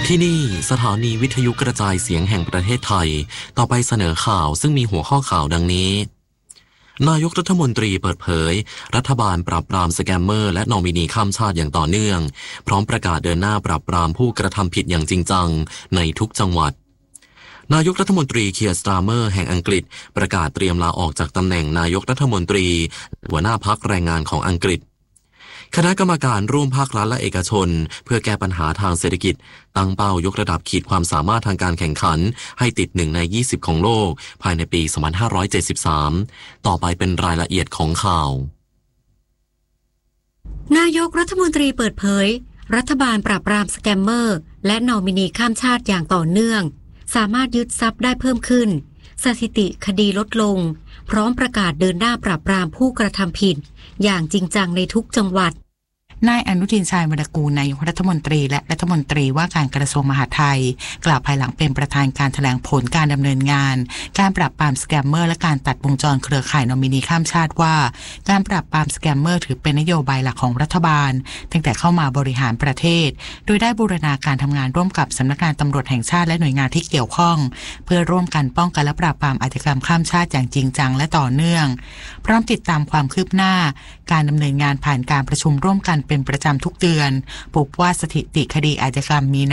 ที่นี่สถานีวิทยุกระจายเสียงแห่งประเทศไทยต่อไปเสนอข่าวซึ่งมีหัวข้อข่าวดังนี้นายกรัฐมนตรีเปิดเผยรัฐบาลปราบปรามสแกมเมอร์และนอมินีข้ามชาติอย่างต่อเนื่องพร้อมประกาศเดินหน้าปราบปรามผู้กระทำผิดอย่างจริงจังในทุกจังหวัดนายกรัฐมนตรีเคียร์สตาร์เมอร์แห่งอังกฤษประกาศเตรียมลาออกจากตำแหน่งนายกรัฐมนตรีหัวหน้าพรรคแรงงานของอังกฤษคณะกรรมการร่วมภาครัฐและเอกชนเพื่อแก้ปัญหาทางเศรษฐกิจตั้งเป้ายกระดับขีดความสามารถทางการแข่งขันให้ติด1 ใน 20ของโลกภายในปี 2573 ต่อไปเป็นรายละเอียดของข่าวนายกรัฐมนตรีเปิดเผยรัฐบาลปราบปรามสแกมเมอร์และนอมินีข้ามชาติอย่างต่อเนื่องสามารถยึดทรัพย์ได้เพิ่มขึ้นสถิติคดีลดลงพร้อมประกาศเดินหน้าปราบปรามผู้กระทำผิดอย่างจริงจังในทุกจังหวัดนายอนุทินชาญวรกูลนายกรัฐมนตรีและรัฐมนตรีว่าการกระทรวงมหาดไทยกล่าวภายหลังเป็นประธานการแถลงผลการดำเนินงานการปราบปรามสแกมเมอร์และการตัดวงจรเครือข่ายนอมินีข้ามชาติว่าการปราบปรามสแกมเมอร์ถือเป็นนโยบายหลักของรัฐบาลตั้งแต่เข้ามาบริหารประเทศโดยได้บูรณาการทำงานร่วมกับสำนักงานตำรวจแห่งชาติและหน่วยงานที่เกี่ยวข้องเพื่อร่วมกันป้องกันและปราบปรามอาชญากรรมข้ามชาติอย่างจริงจังและต่อเนื่องพร้อมติดตามความคืบหน้าการดำเนินงานผ่านการประชุมร่วมกันเป็นประจำทุกเดือนพบว่าสถิติคดีอาชญากรรมมี